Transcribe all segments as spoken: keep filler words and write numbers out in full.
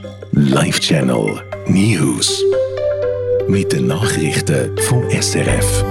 Live Channel News. Mit den Nachrichten vom S R F.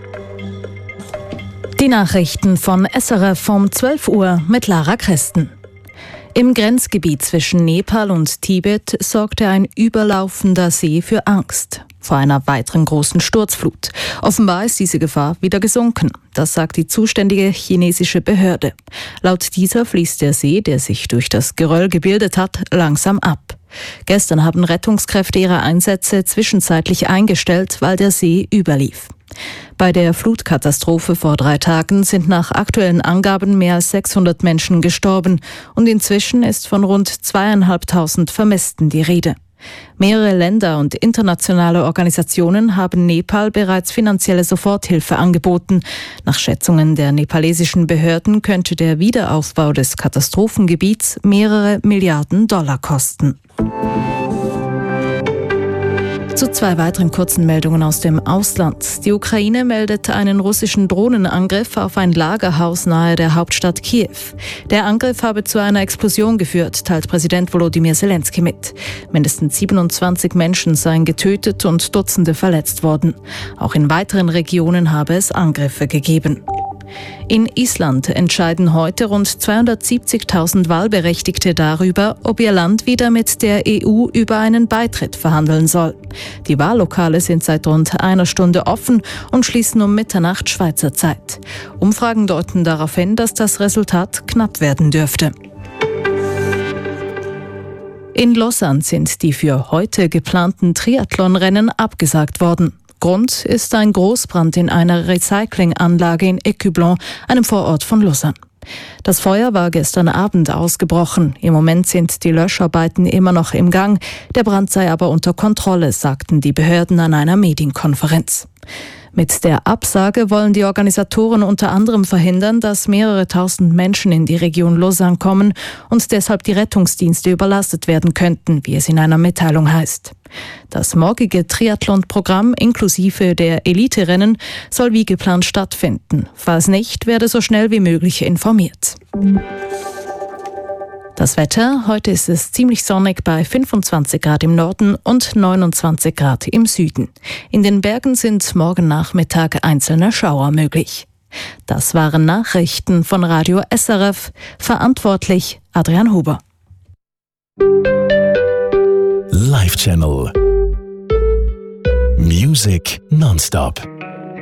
Die Nachrichten von S R F um zwölf Uhr mit Lara Christen. Im Grenzgebiet zwischen Nepal und Tibet sorgte ein überlaufender See für Angst vor einer weiteren großen Sturzflut. Offenbar ist diese Gefahr wieder gesunken. Das sagt die zuständige chinesische Behörde. Laut dieser fließt der See, der sich durch das Geröll gebildet hat, langsam ab. Gestern haben Rettungskräfte ihre Einsätze zwischenzeitlich eingestellt, weil der See überlief. Bei der Flutkatastrophe vor drei Tagen sind nach aktuellen Angaben mehr als sechshundert Menschen gestorben und inzwischen ist von rund zweitausendfünfhundert Vermissten die Rede. Mehrere Länder und internationale Organisationen haben Nepal bereits finanzielle Soforthilfe angeboten. Nach Schätzungen der nepalesischen Behörden könnte der Wiederaufbau des Katastrophengebiets mehrere Milliarden Dollar kosten. Zu zwei weiteren kurzen Meldungen aus dem Ausland. Die Ukraine meldet einen russischen Drohnenangriff auf ein Lagerhaus nahe der Hauptstadt Kiew. Der Angriff habe zu einer Explosion geführt, teilt Präsident Volodymyr Zelensky mit. Mindestens siebenundzwanzig Menschen seien getötet und Dutzende verletzt worden. Auch in weiteren Regionen habe es Angriffe gegeben. In Island entscheiden heute rund zweihundertsiebzigtausend Wahlberechtigte darüber, ob ihr Land wieder mit der E U über einen Beitritt verhandeln soll. Die Wahllokale sind seit rund einer Stunde offen und schließen um Mitternacht Schweizer Zeit. Umfragen deuten darauf hin, dass das Resultat knapp werden dürfte. In Lausanne sind die für heute geplanten Triathlonrennen abgesagt worden. Grund ist ein Großbrand in einer Recyclinganlage in Écublens, einem Vorort von Lausanne. Das Feuer war gestern Abend ausgebrochen. Im Moment sind die Löscharbeiten immer noch im Gang. Der Brand sei aber unter Kontrolle, sagten die Behörden an einer Medienkonferenz. Mit der Absage wollen die Organisatoren unter anderem verhindern, dass mehrere tausend Menschen in die Region Lausanne kommen und deshalb die Rettungsdienste überlastet werden könnten, wie es in einer Mitteilung heißt. Das morgige Triathlon-Programm inklusive der Elite-Rennen soll wie geplant stattfinden. Falls nicht, werde so schnell wie möglich informiert. Das Wetter: Heute ist es ziemlich sonnig bei fünfundzwanzig Grad im Norden und neunundzwanzig Grad im Süden. In den Bergen sind morgen Nachmittag einzelne Schauer möglich. Das waren Nachrichten von Radio S R F. Verantwortlich Adrian Huber. Live Channel Music nonstop.